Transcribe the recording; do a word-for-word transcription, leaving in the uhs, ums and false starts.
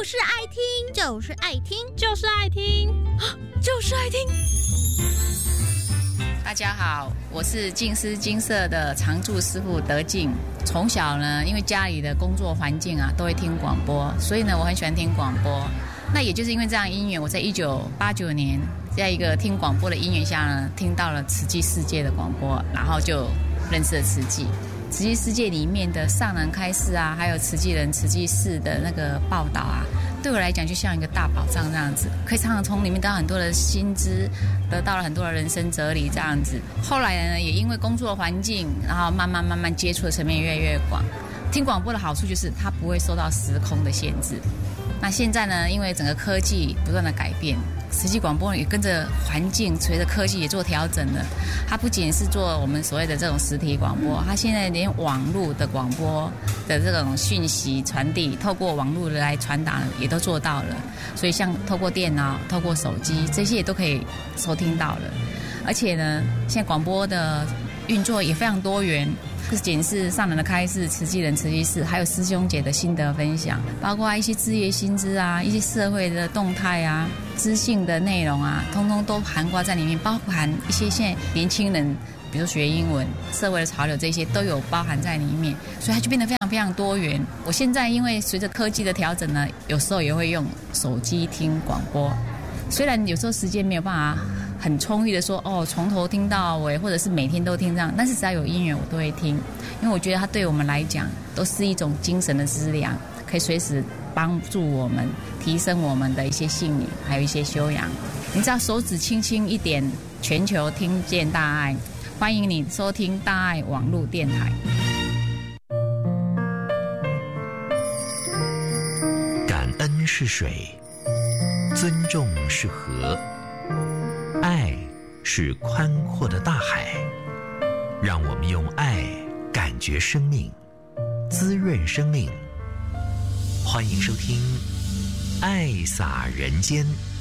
就是爱听，就是爱听， 就是爱听， 就是爱听。 大家好，我是净思金色的常驻师傅德静。从小呢，因为家里的工作环境啊，都会听广播，所以呢，我很喜欢听广播。那也就是因为这样因缘，我在一九八九年，在一个听广播的因缘下呢，听到了慈济世界的广播，然后就认识了慈济。慈济世界里面的上人开示啊，还有慈济人、慈济事的那个报道啊，对我来讲就像一个大宝藏这样子，可以常常从里面得到很多的新知，得到了很多的人生哲理这样子。后来呢，也因为工作环境，然后慢慢慢慢接触的层面越来越广。听广播的好处就是它不会受到时空的限制。那现在呢，因为整个科技不断的改变，慈济广播也跟着环境，随着科技也做调整了。它不仅是做我们所谓的这种实体广播，它现在连网络的广播的这种讯息传递，透过网络来传达也都做到了。所以像透过电脑、透过手机，这些也都可以收听到了。而且呢，现在广播的运作也非常多元。不仅是上人的开示、慈济人、慈济事，还有师兄姐的心得分享，包括一些志业新知啊、一些社会的动态啊、知性的内容啊，通通都涵盖在里面，包含一些现在年轻人，比如学英文、社会的潮流，这些都有包含在里面，所以它就变得非常非常多元。我现在因为随着科技的调整呢，有时候也会用手机听广播，虽然有时候时间没有办法很充裕的说哦，从头听到尾，或者是每天都听这样，但是只要有音乐我都会听，因为我觉得它对我们来讲都是一种精神的资粮，可以随时帮助我们提升我们的一些信仰，还有一些修养。你知道手指轻轻一点，全球听见大爱，欢迎你收听大爱网络电台。 感恩是水，尊重是河，爱是宽阔的大海，让我们用爱感觉生命，滋润生命。欢迎收听《爱洒人间》。